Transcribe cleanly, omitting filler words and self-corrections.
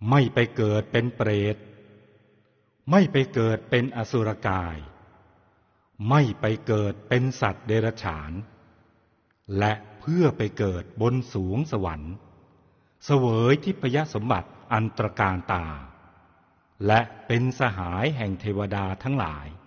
ไม่ไปเกิดเป็นเปรตไม่ไปเกิดเป็นอสุรกายไม่ไปเกิดเป็นสัตว์เดรัจฉานและเพื่อไปเกิดบนสวงสวรรค์เสวยทิพยสมบัติอันตรการตาและเป็นสหายแห่งเทวดาทั้งหลาย